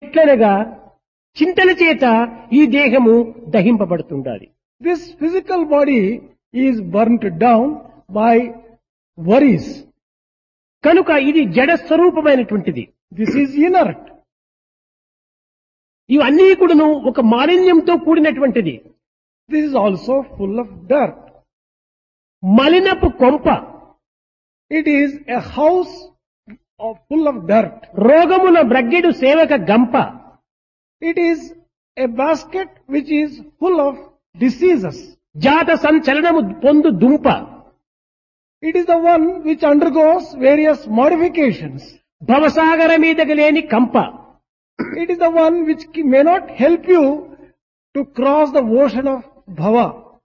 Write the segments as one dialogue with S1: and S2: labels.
S1: ఎట్లనగా చింతల చేత ఈ దేహము దహింపబడుతుండాలి.
S2: This physical body is burnt down by worries.
S1: కనుక ఇది జడ స్వరూపమైనటువంటిది.
S2: This is inert.
S1: ఇవన్నీ కూడాను ఒక మాలిన్యంతో కూడినటువంటిది.
S2: This is also full of dirt.
S1: మలినపు కొంప,
S2: It is a house full of dirt.
S1: రోగముల బ్రగ్గెడు సేవక గంప,
S2: It is a basket which is full of diseases.
S1: జాత సంచలనము పొందు దుంప,
S2: It is the one which undergoes various modifications.
S1: భవసాగర మీదకి లేని కంప,
S2: It is the one which may not help you to cross the ocean of bhava.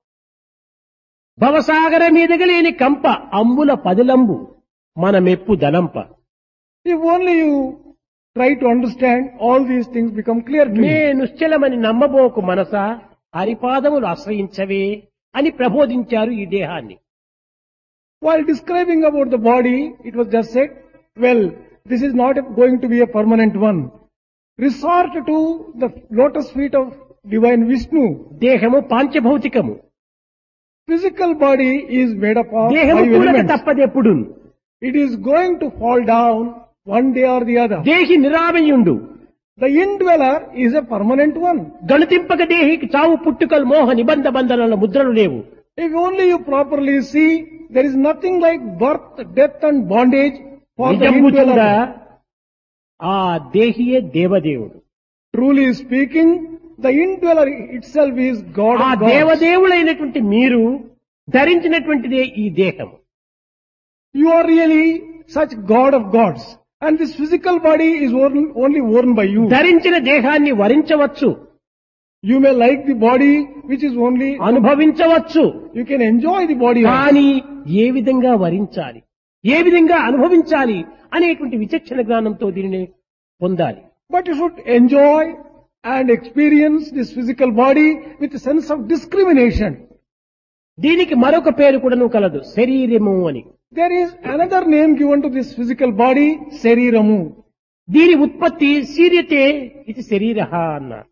S1: భవసాగర మీదకి లేని కంప అంబుల పదిలంబు మన మెప్పు దలంప.
S2: If only you try to understand, all these things become clear to
S1: నే
S2: you.
S1: నిశ్చలమని నమ్మబోకు మనసా హరిపాదములు ఆశ్రయించవే అని ప్రబోధించారు ఈ దేహాన్ని.
S2: While describing about the body, it was just said, well, this is not going to be a permanent one. Resort to the lotus feet of divine Vishnu.
S1: దేహము పాంచభౌతికము.
S2: Physical body is made up of
S1: దేహము
S2: 5
S1: కూడక
S2: elements.
S1: తప్పదెప్పుడు.
S2: It is going to fall down one day or the other.
S1: దేహి నిరామయుండు.
S2: The indweller is a permanent one.
S1: గణతింపక దేహికి చావు పుట్టుకలు మోహ నిబంధ బంధనాల ముద్రలు లేవు.
S2: If only you properly see, there is nothing like birth, death and bondage for the
S1: నిజంబుచుండా
S2: indweller.
S1: ఆ దేహియే దేవదేవుడు.
S2: Truly speaking, the indweller itself is God
S1: ఆ
S2: of gods.
S1: దేవదేవులైనటువంటి మీరు ధరించినటువంటిదే ఈ దేహము.
S2: You are really such God of gods. And this physical body is only worn by you.
S1: ధరించిన దేహాన్ని వరించవచ్చు,
S2: You may like the body which is only,
S1: అనుభవించవచ్చు.
S2: you can enjoy the body.
S1: కానీ ఏ విధంగా వరించాలి, ఏ విధంగా అనుభవించాలి అనేటువంటి విచక్షణ జ్ఞానంతో దీనిని పొందాలి.
S2: But you should enjoy and experience this physical body with a sense of discrimination.
S1: దీనికి మరొక పేరు కూడాను కలదు, శరీరము అని.
S2: There is another name given to this physical body, Sariramu.
S1: దీని ఉత్పత్తి శీర్యతే ఇది శరీరః అన్నారు.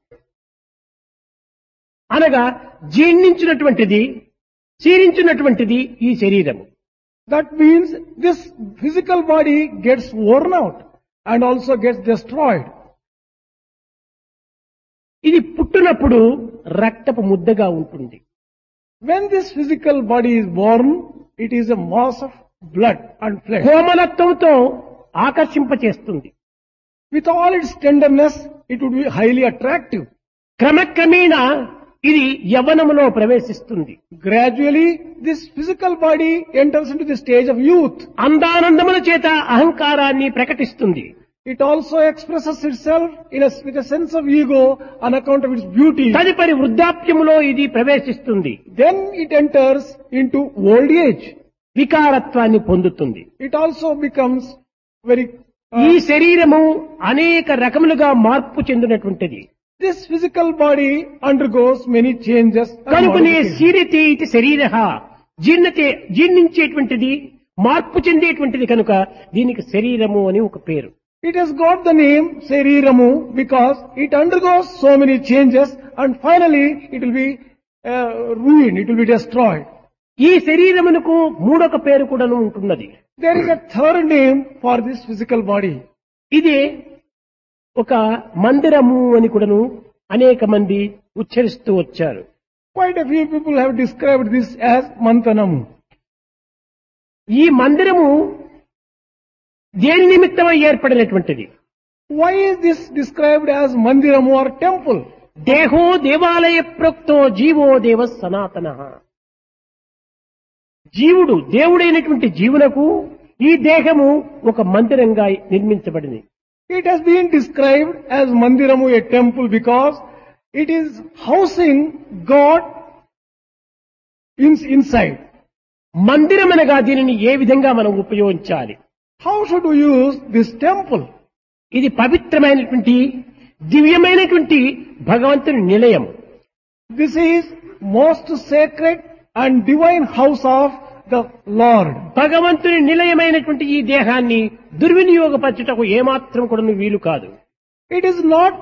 S1: అనగా జీర్ణించినటువంటిది, క్షీణించినటువంటిది ఈ శరీరము.
S2: That means this physical body gets worn out and also gets destroyed.
S1: ఇది పుట్టినప్పుడు రక్తపు ముద్దగా ఉంటుంది.
S2: When this physical body is born, it is a mass of blood and flesh.
S1: కోమలత్వంతో ఆకర్షింపచేస్తుంది.
S2: With all its tenderness, it would be highly attractive.
S1: క్రమక్రమేణా ఇది యవ్వనములో ప్రవేశిస్తుంది.
S2: Gradually, this physical body enters into the stage of youth.
S1: అందానందముల చేత అహంకారాన్ని ప్రకటిస్తుంది.
S2: It also expresses itself with a sense of ego on account of its beauty.
S1: తదుపరి వృద్ధాప్యములో ఇది ప్రవేశిస్తుంది.
S2: Then it enters into old age.
S1: వికారత్వాన్ని పొందుతుంది.
S2: It also becomes very...
S1: ఈ శరీరము అనేక రకములుగా మార్పు చెందినటువంటిది.
S2: This physical body undergoes many changes. and
S1: కనుకనే
S2: modifications.
S1: శీర్యతే ఇది శరీరః, జీర్ణించేటువంటిది, మార్పు చెందేటువంటిది కనుక దీనికి శరీరము అని ఒక పేరు.
S2: It has got the name Sariramu because it undergoes so many changes and finally it will be ruined, it will be destroyed.
S1: ఈ శరీరమునకు మూడొక పేరు కూడాను ఉంటున్నది.
S2: There is a third name for this physical body.
S1: ఇది ఒక మందిరము అని కూడాను అనేక మంది ఉచ్చరిస్తూ వచ్చారు.
S2: Quite a few people have described this as Mantanamu.
S1: ఈ మందిరము దేని నిమిత్తమై ఏర్పడినటువంటిది?
S2: Why is this described as Mandiramu or temple?
S1: దేహో దేవాలయ ప్రోక్తో జీవో దేవ సనాతనః. జీవుడు దేవుడైనటువంటి జీవునకు ఈ దేహము ఒక మందిరంగా నిర్మించబడింది.
S2: It has been described as Mandiramu, a temple, because it is housing God inside.
S1: మందిరమనగా దీనిని ఏ విధంగా మనం ఉపయోగించాలి?
S2: How should we use this temple?
S1: ఇది పవిత్రమైనటువంటి దివ్యమైనటువంటి భగవంతుని నిలయం.
S2: This is most sacred and divine house of the Lord.
S1: భగవంతుని నిలయమైనటువంటి ఈ దేహాన్ని దుర్వినియోగపరచుటకు ఏమాత్రం కూడా వీలు కాదు.
S2: It is not